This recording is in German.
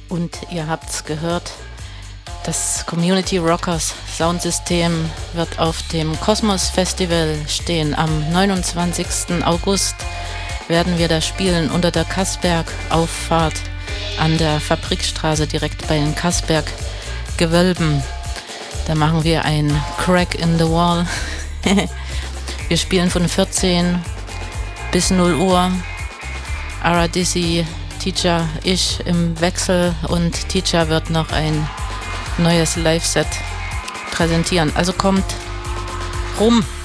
Und ihr habt's gehört, das Community Rockers Soundsystem wird auf dem Kosmos Festival stehen. Am 29. August werden wir da spielen unter der Kassberg-Auffahrt an der Fabrikstraße direkt bei den Kassberg-Gewölben. Da machen wir ein Crack in the Wall. Wir spielen von 14 bis 0 Uhr. Aradisi, Teacher, ich im Wechsel und Teacher wird noch ein neues Live-Set präsentieren. Also kommt rum!